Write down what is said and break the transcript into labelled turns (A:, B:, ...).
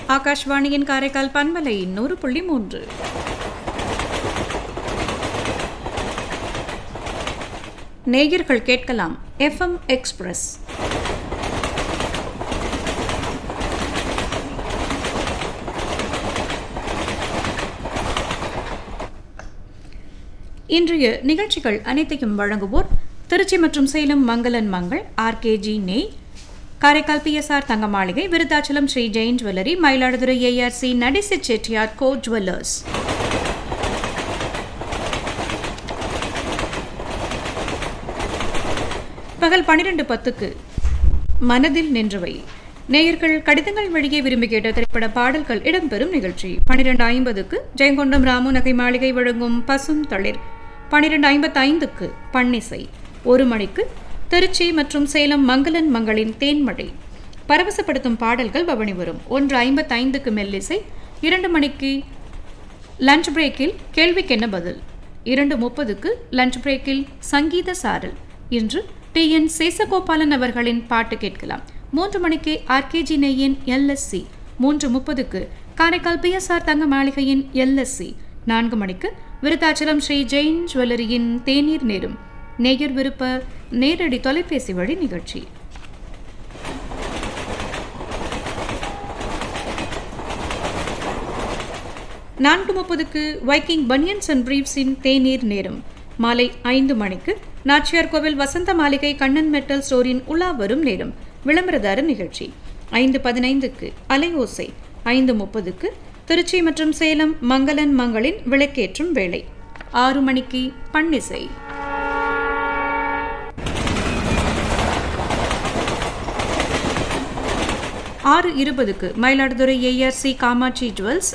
A: ஆகாஷ்வாணியின் காரைக்கால் பண்பலை 100.3. நேயர்கள் கேட்கலாம் FM எக்ஸ்பிரஸ். இன்றைய நிகழ்ச்சிகள் அனைத்தையும் வழங்குவோர் திருச்சி மற்றும் சேலம் மங்களன் மங்கள், RKG நெய், காரைக்கால் PSR தங்க மாளிகை, விருத்தாச்சலம் ஸ்ரீ ஜெயின் ஜுவல்லரி, மயிலாடுதுறை ARC நடிசி செட்டியார் கோ ஜுவல்லர்ஸ். பகல் 12:10 மனதில் நின்றவை. நேயர்கள் கடிதங்கள் வழியே விரும்பி கேட்ட திரைப்பட பாடல்கள் இடம்பெறும் நிகழ்ச்சி. 12:50 ஜெயங்கொண்டம் ராமு நகை மாளிகை வழங்கும் பசும் தளிர். 12:55 பன்னிசை. 1 மணிக்கு திருச்சி மற்றும் சேலம் மங்களன் மங்களின் தேன்மழை. பரவசப்படுத்தும் பாடல்கள் பவனி வரும். 1:55 மெல்லிசை. 2 மணிக்கு லஞ்ச் பிரேக்கில் கேள்விக்கென்ன பதில். 2:30 லஞ்ச் பிரேக்கில் சங்கீத சாரல். இன்று TN சேசகோபாலன் அவர்களின் பாட்டு கேட்கலாம். 3 மணிக்கு RKG நெய்யின் LSC. 3:30 காரைக்கால் PSR தங்க மாளிகையின் LSC. 4 மணிக்கு விருத்தாச்சலம் ஸ்ரீ ஜெயின் ஜுவல்லரியின் தேநீர் நேரும். நேயர் விருப்ப நேரடி தொலைபேசி வழி நிகழ்ச்சி. நான்கு 30 வைக்கிங் பனியன்ஸ் அண்ட் பிரீவ்ஸின் தேநீர் நேரம். மாலை 5 மணிக்கு நாச்சியார் கோவில் வசந்த மாளிகை கண்ணன் மெட்டல் ஸ்டோரின் உலா வரும் நேரம். விளம்பரதார நிகழ்ச்சி. 5:15 அலையோசை. 5:30 திருச்சி மற்றும் சேலம் மங்களன் மங்களின் விளக்கேற்றும் வேளை. 6 மணிக்கு பன்னிசை. 6:20 மயிலாடுதுறை ARC காமாட்சி ஜுவல்ஸ்,